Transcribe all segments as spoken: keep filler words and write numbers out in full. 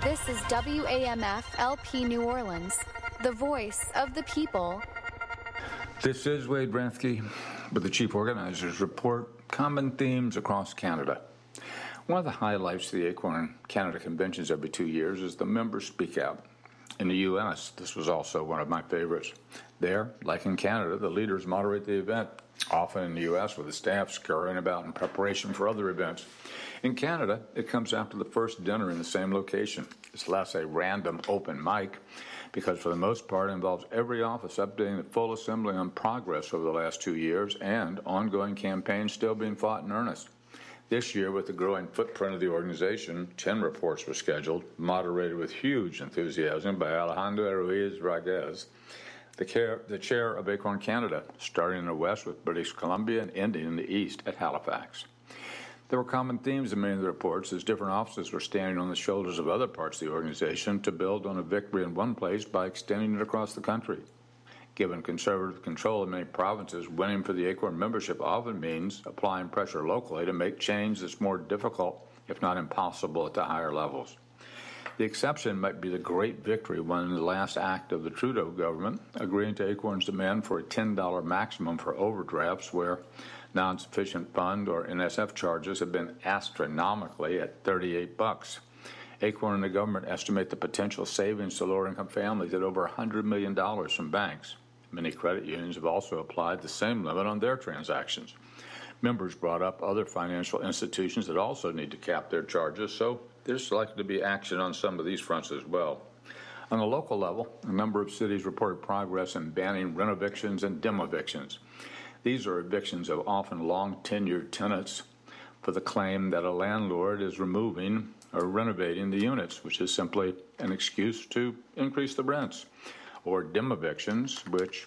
This is W A M F L P New Orleans, the voice of the people. This is Wade Bransky with the Chief Organizers Report, Common Themes Across Canada. One of the highlights of the Acorn Canada Conventions every two years is the members speak out. In the U S, this was also one of my favorites. There, like in Canada, the leaders moderate the event, often in the U S with the staff scurrying about in preparation for other events. In Canada, it comes after the first dinner in the same location. It's less a random open mic, because for the most part it involves every office updating the full assembly on progress over the last two years and ongoing campaigns still being fought in earnest. This year, with the growing footprint of the organization, ten reports were scheduled, moderated with huge enthusiasm by Alejandra Ruiz-Raguez, the, care, the chair of Acorn Canada, starting in the west with British Columbia and ending in the east at Halifax. There were common themes in many of the reports, as different offices were standing on the shoulders of other parts of the organization to build on a victory in one place by extending it across the country. Given conservative control in many provinces, winning for the Acorn membership often means applying pressure locally to make change that's more difficult, if not impossible, at the higher levels. The exception might be the great victory won in the last act of the Trudeau government, agreeing to Acorn's demand for a ten dollars maximum for overdrafts where non-sufficient fund or N S F charges have been astronomically at thirty-eight bucks. Acorn and the government estimate the potential savings to lower-income families at over one hundred million dollars from banks. Many credit unions have also applied the same limit on their transactions. Members brought up other financial institutions that also need to cap their charges, so there's likely to be action on some of these fronts as well. On the local level, a number of cities reported progress in banning rent evictions and dim evictions. These are evictions of often long-tenured tenants for the claim that a landlord is removing or renovating the units, which is simply an excuse to increase the rents, or dim evictions, which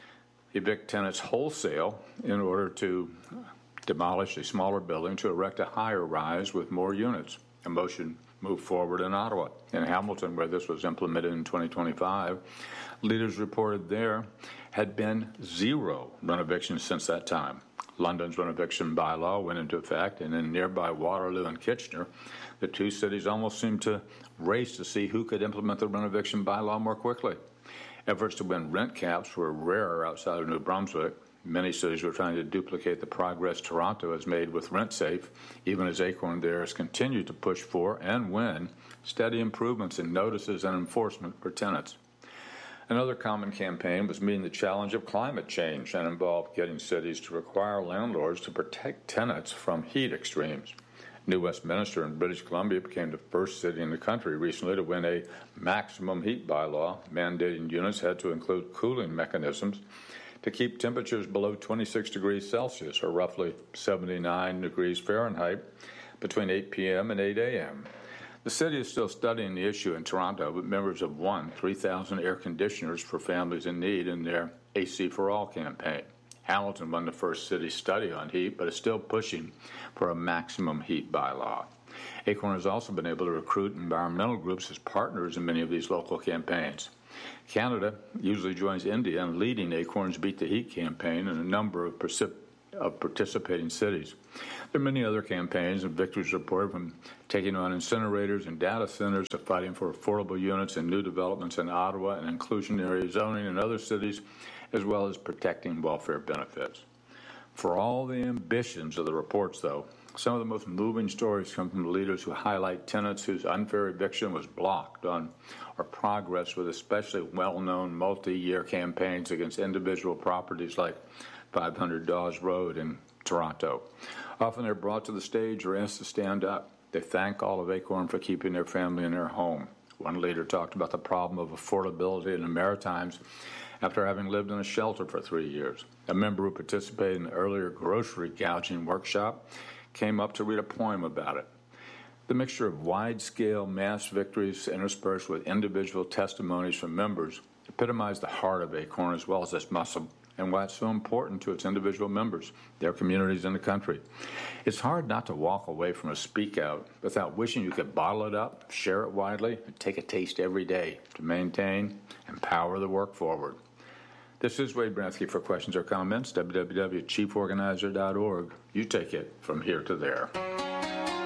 evict tenants wholesale in order to demolish a smaller building to erect a higher rise with more units. A motion moved forward in Ottawa. In Hamilton, where this was implemented in twenty twenty-five, leaders reported there had been zero rent evictions since that time. London's rent eviction bylaw went into effect, and in nearby Waterloo and Kitchener, the two cities almost seemed to race to see who could implement the rent eviction bylaw more quickly. Efforts to win rent caps were rarer outside of New Brunswick. Many cities were trying to duplicate the progress Toronto has made with RentSafe, even as Acorn there has continued to push for and win steady improvements in notices and enforcement for tenants. Another common campaign was meeting the challenge of climate change and involved getting cities to require landlords to protect tenants from heat extremes. New Westminster in British Columbia became the first city in the country recently to win a maximum heat bylaw, mandating units had to include cooling mechanisms to keep temperatures below twenty-six degrees Celsius, or roughly seventy-nine degrees Fahrenheit, between eight p.m. and eight a.m. The city is still studying the issue in Toronto, but members have won three thousand air conditioners for families in need in their A C for All campaign. Hamilton won the first city study on heat, but is still pushing for a maximum heat bylaw. Acorn has also been able to recruit environmental groups as partners in many of these local campaigns. Canada usually joins India in leading Acorn's Beat the Heat campaign in a number of, precip- of participating cities. There are many other campaigns and victories reported, from taking on incinerators and data centers to fighting for affordable units and new developments in Ottawa and inclusionary zoning in other cities, as well as protecting welfare benefits. For all the ambitions of the reports, though, some of the most moving stories come from the leaders who highlight tenants whose unfair eviction was blocked on or progress with especially well-known multi-year campaigns against individual properties like five hundred Dawes Road in Toronto. Often they're brought to the stage or asked to stand up. They thank all of Acorn for keeping their family in their home. One leader talked about the problem of affordability in the Maritimes after having lived in a shelter for three years. A member who participated in the earlier grocery gouging workshop came up to read a poem about it. The mixture of wide-scale mass victories interspersed with individual testimonies from members epitomized the heart of Acorn as well as its muscle, and why it's so important to its individual members, their communities, and the country. It's hard not to walk away from a speak out without wishing you could bottle it up, share it widely, and take a taste every day to maintain and power the work forward. This is Wade Bransky. For questions or comments, w w w dot chief organizer dot org. You take it from here to there.